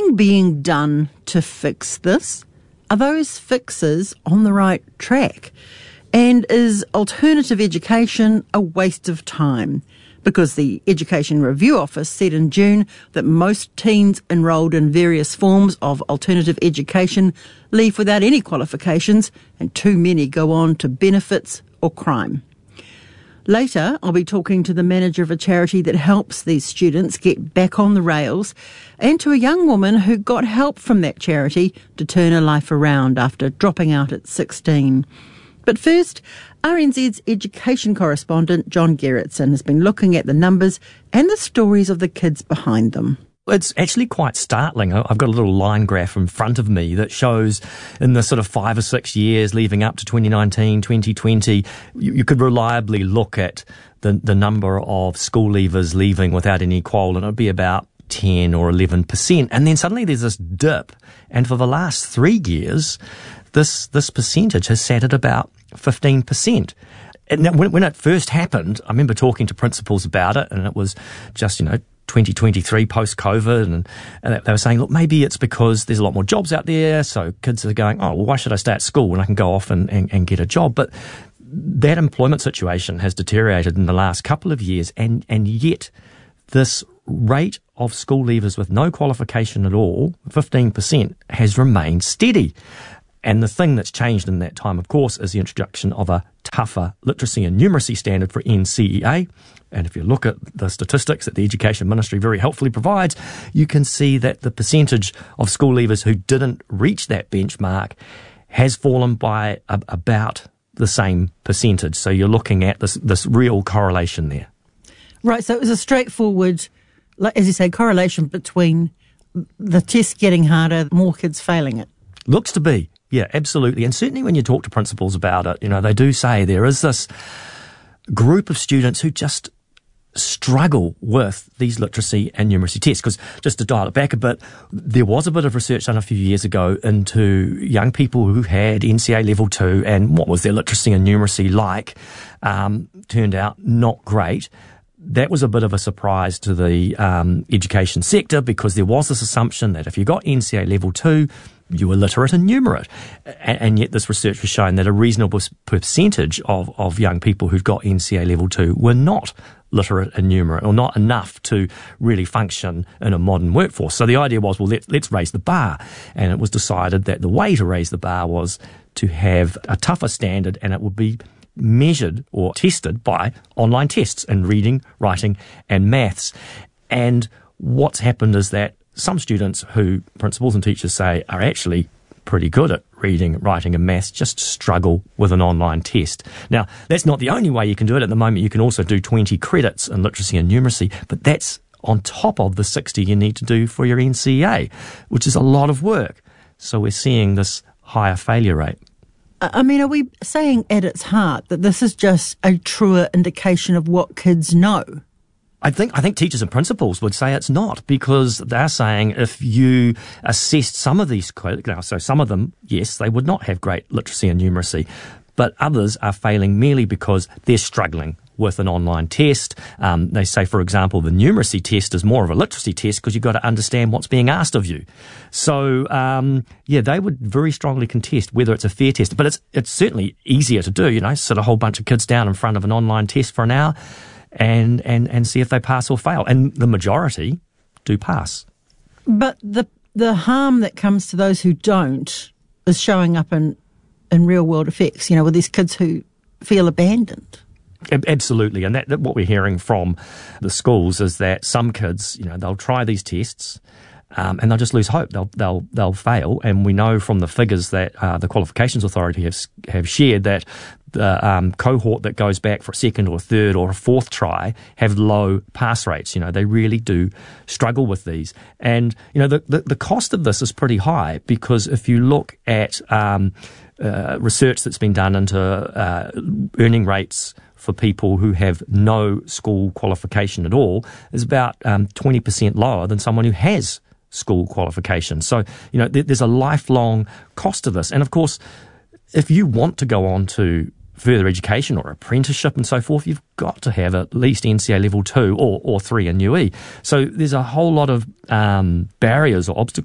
anything being done to fix this? Are those fixes on the right track? And is alternative education a waste of time? Because the Education Review Office said in June that most teens enrolled in various forms of alternative education leave without any qualifications, and too many go on to benefits or crime. Later, I'll be talking to the manager of a charity that helps these students get back on the rails, and to a young woman who got help from that charity to turn her life around after dropping out at 16. But first, RNZ's education correspondent John Gerritsen has been looking at the numbers and the stories of the kids behind them. It's actually quite startling. I've got a little line graph in front of me that shows in the sort of 5 or 6 years leading up to 2019, 2020, you could reliably look at the number of school leavers leaving without any qual, and it would be about 10 or 11%. And then suddenly there's this dip. And for the last 3 years, this percentage has sat at about 15%. And when it first happened, I remember talking to principals about it, and it was just, 2023 post-COVID, and they were saying, look, maybe it's because there's a lot more jobs out there, so kids are going, oh, well, why should I stay at school when I can go off and get a job? But that employment situation has deteriorated in the last couple of years, and yet this rate of school leavers with no qualification at all, 15%, has remained steady. And the thing that's changed in that time, of course, is the introduction of a tougher literacy and numeracy standard for NCEA. And if you look at the statistics that the Education Ministry very helpfully provides, you can see that the percentage of school leavers who didn't reach that benchmark has fallen by about the same percentage. So you're looking at this real correlation there. Right, so it was a straightforward, as you say, correlation between the test getting harder, more kids failing it. Looks to be. Yeah, absolutely. And certainly when you talk to principals about it, they do say there is this group of students who just struggle with these literacy and numeracy tests. Because just to dial it back a bit, there was a bit of research done a few years ago into young people who had NCEA Level 2 and what was their literacy and numeracy like. Turned out not great. That was a bit of a surprise to the education sector, because there was this assumption that if you got NCEA Level 2, you were literate and numerate. And yet this research has shown that a reasonable percentage of young people who've got NCEA Level 2 were not literate and numerate, or not enough to really function in a modern workforce. So the idea was, well, let's raise the bar. And it was decided that the way to raise the bar was to have a tougher standard, and it would be measured or tested by online tests in reading, writing and maths. And what's happened is that some students who principals and teachers say are actually pretty good at reading, writing and maths just struggle with an online test. Now, that's not the only way you can do it. At the moment, you can also do 20 credits in literacy and numeracy, but that's on top of the 60 you need to do for your NCEA, which is a lot of work. So we're seeing this higher failure rate. I mean, are we saying at its heart that this is just a truer indication of what kids know? I think teachers and principals would say it's not, because they're saying if you assessed some of these, so some of them, yes, they would not have great literacy and numeracy, but others are failing merely because they're struggling with an online test. They say, for example, the numeracy test is more of a literacy test because you've got to understand what's being asked of you. So, they would very strongly contest whether it's a fair test. But it's certainly easier to do, sit a whole bunch of kids down in front of an online test for an hour and see if they pass or fail. And the majority do pass. But the harm that comes to those who don't is showing up in real-world effects, with these kids who feel abandoned. Absolutely, and that what we're hearing from the schools is that some kids, they'll try these tests, and they'll just lose hope. They'll fail, and we know from the figures that the Qualifications Authority have shared that the cohort that goes back for a second or a third or a fourth try have low pass rates. They really do struggle with these, and the cost of this is pretty high, because if you look at research that's been done into earning rates for people who have no school qualification at all, is about 20% lower than someone who has school qualification. So, there's a lifelong cost to this. And of course, if you want to go on to further education or apprenticeship and so forth, you've got to have at least NCEA Level 2 or 3 in UE. So there's a whole lot of barriers or obstacles